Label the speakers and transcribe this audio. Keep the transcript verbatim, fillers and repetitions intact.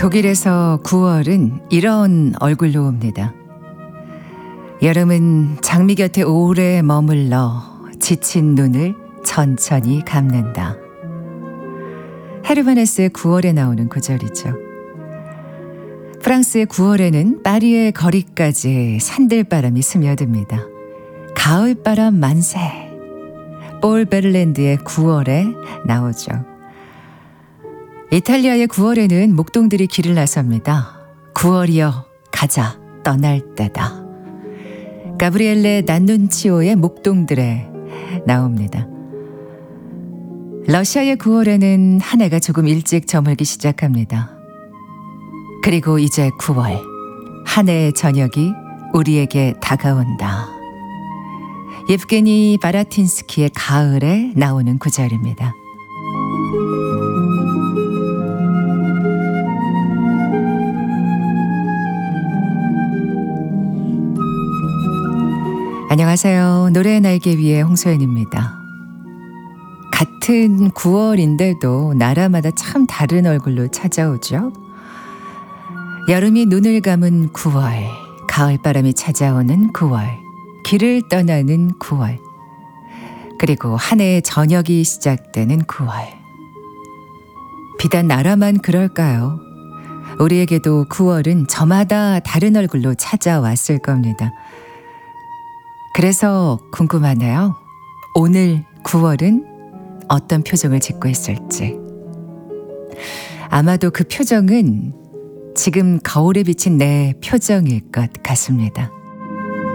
Speaker 1: 독일에서 구월은 이런 얼굴로 옵니다. 여름은 장미 곁에 오래 머물러 지친 눈을 천천히 감는다. 헤르만 헤세의 구월에 나오는 구절이죠. 프랑스의 구월에는 파리의 거리까지 산들바람이 스며듭니다. 가을바람 만세. 폴 베를랜드의 구월에 나오죠. 이탈리아의 구월에는 목동들이 길을 나섭니다. 구월이여 가자 떠날 때다. 가브리엘레 난눈치오의 목동들에 나옵니다. 러시아의 구월에는 한 해가 조금 일찍 저물기 시작합니다. 그리고 이제 구월, 한 해의 저녁이 우리에게 다가온다. 예브게니 바라틴스키의 가을에 나오는 구절입니다. 안녕하세요. 노래의 날개 위의 홍소연입니다. 같은 구월인데도 나라마다 참 다른 얼굴로 찾아오죠. 여름이 눈을 감은 구월, 가을바람이 찾아오는 구월, 길을 떠나는 구월, 그리고 한 해의 저녁이 시작되는 구월. 비단 나라만 그럴까요? 우리에게도 구월은 저마다 다른 얼굴로 찾아왔을 겁니다. 그래서 궁금하네요. 오늘 구월은 어떤 표정을 짓고 있을지. 아마도 그 표정은 지금 거울에 비친 내 표정일 것 같습니다.